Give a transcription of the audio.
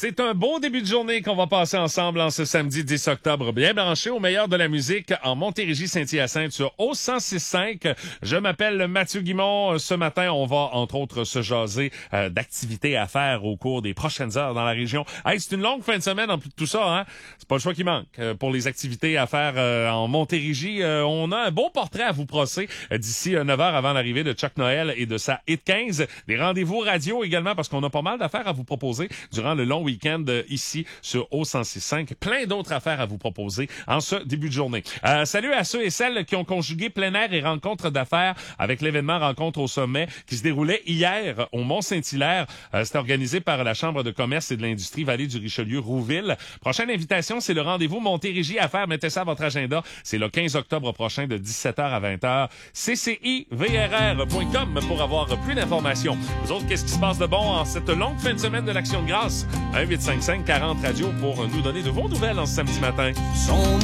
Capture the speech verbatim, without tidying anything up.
C'est un beau début de journée qu'on va passer ensemble en ce samedi dix octobre. Bien branché au meilleur de la musique en Montérégie-Saint-Hyacinthe sur O cent six cinq. Je m'appelle Mathieu Guimond. Ce matin, on va entre autres se jaser euh, d'activités à faire au cours des prochaines heures dans la région. Hey, c'est une longue fin de semaine en plus de tout ça, hein? C'est pas le choix qui manque. Euh, pour les activités à faire euh, en Montérégie, euh, on a un beau portrait à vous brosser euh, d'ici euh, neuf heures avant l'arrivée de Chuck Noël et de sa Hit quinze. Des rendez-vous radio également parce qu'on a pas mal d'affaires à vous proposer durant le long week-end euh, ici sur O cent six cinq. Plein d'autres affaires à vous proposer en ce début de journée. Euh, salut à ceux et celles qui ont conjugué plein air et rencontres d'affaires avec l'événement Rencontre au sommet qui se déroulait hier au Mont-Saint-Hilaire. Euh, C'était organisé par la Chambre de commerce et de l'industrie Vallée du Richelieu-Rouville. Prochaine invitation, c'est le rendez-vous Montérégie Affaires. Mettez ça à votre agenda. C'est le quinze octobre prochain de dix-sept heures à vingt heures. c c i v r r point com pour avoir plus d'informations. Vous autres, qu'est-ce qui se passe de bon en cette longue fin de semaine de l'Action de grâce? un huit cinq cinq quarante radio pour nous donner de vos nouvelles en ce samedi matin. Son